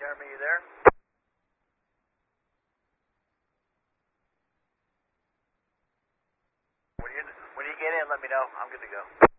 Jeremy, you there? When you get in, let me know. I'm good to go.